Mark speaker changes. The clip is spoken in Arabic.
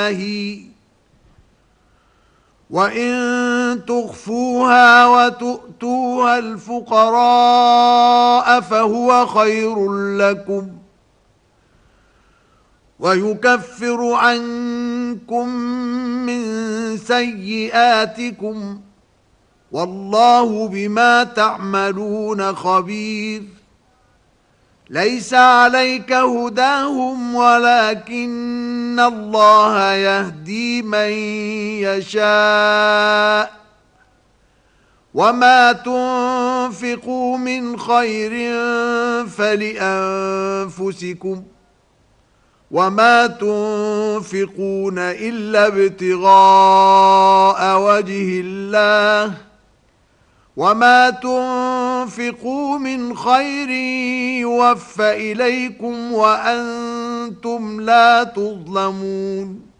Speaker 1: وإن تخفوها وتؤتوها الفقراء فهو خير لكم ويكفر عنكم من سيئاتكم والله بما تعملون خبير. ليس عليك هداهم ولكن الله يهدي من يشاء وما تنفقوا من خير فلأنفسكم وما تنفقون إلا ابتغاء وجه الله وما تنفقوا من خير يوفى إليكم وأنتم لا تظلمون.